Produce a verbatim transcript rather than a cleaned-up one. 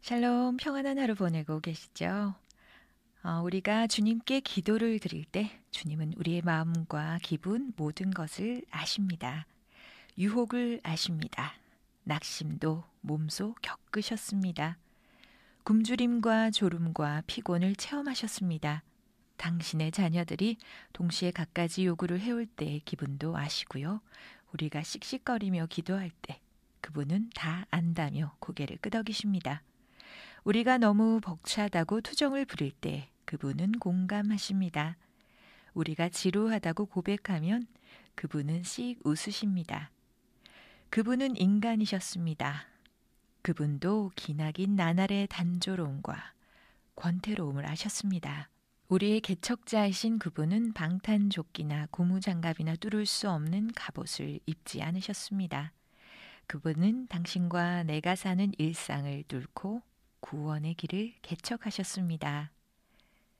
샬롬, 평안한 하루 보내고 계시죠? 어, 우리가 주님께 기도를 드릴 때 주님은 우리의 마음과 기분 모든 것을 아십니다. 유혹을 아십니다. 낙심도 몸소 겪으셨습니다. 굶주림과 졸음과 피곤을 체험하셨습니다. 당신의 자녀들이 동시에 갖가지 요구를 해올 때 기분도 아시고요. 우리가 씩씩거리며 기도할 때 그분은 다 안다며 고개를 끄덕이십니다. 우리가 너무 벅차다고 투정을 부릴 때 그분은 공감하십니다. 우리가 지루하다고 고백하면 그분은 씩 웃으십니다. 그분은 인간이셨습니다. 그분도 기나긴 나날의 단조로움과 권태로움을 아셨습니다. 우리의 개척자이신 그분은 방탄조끼나 고무장갑이나 뚫을 수 없는 갑옷을 입지 않으셨습니다. 그분은 당신과 내가 사는 일상을 뚫고 구원의 길을 개척하셨습니다.